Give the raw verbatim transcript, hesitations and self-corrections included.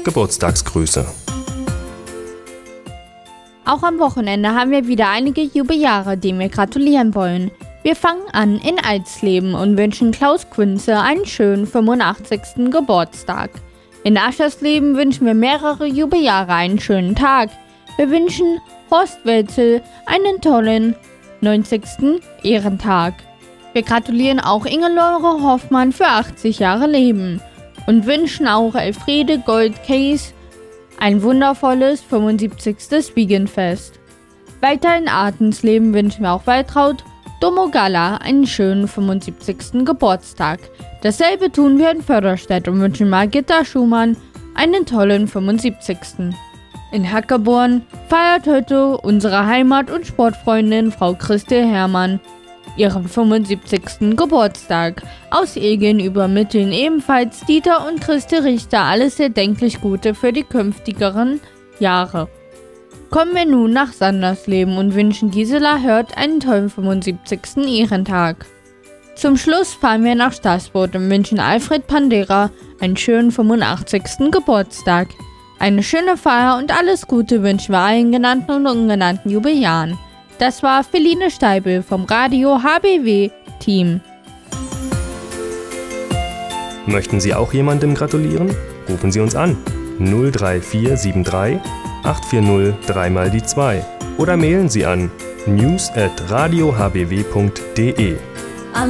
Geburtstagsgrüße. Auch am Wochenende haben wir wieder einige Jubeljahre, denen wir gratulieren wollen. Wir fangen an in Alsleben und wünschen Klaus Kunze einen schönen fünfundachtzigsten Geburtstag. In Aschersleben wünschen wir mehrere Jubeljahre einen schönen Tag. Wir wünschen Horst Welzel einen tollen neunzigsten Ehrentag. Wir gratulieren auch Ingelore Hoffmann für achtzig Jahre Leben und wünschen auch Elfriede Gold-Case ein wundervolles fünfundsiebzigstes Wiegenfest. Weiter in Artensleben wünschen wir auch Waltraud Domogalla einen schönen fünfundsiebzigsten Geburtstag. Dasselbe tun wir in Förderstedt und wünschen Margitta Schumann einen tollen fünfundsiebzigsten In Hackeborn feiert heute unsere Heimat- und Sportfreundin Frau Christel Herrmann ihren fünfundsiebzigsten Geburtstag. Aus Egen übermitteln ebenfalls Dieter und Christe Richter alles erdenklich Gute für die künftigeren Jahre. Kommen wir nun nach Sandersleben und wünschen Gisela Hört einen tollen fünfundsiebzigsten Ehrentag. Zum Schluss fahren wir nach Staßburg und wünschen Alfred Pandera einen schönen fünfundachtzigsten Geburtstag. Eine schöne Feier und alles Gute wünschen wir allen genannten und ungenannten Jubeljahren. Das war Feline Steibel vom Radio H B W-Team. Möchten Sie auch jemandem gratulieren? Rufen Sie uns an null drei vier sieben drei acht vier null drei mal die zwei oder mailen Sie an news at radio h b w punkt d e.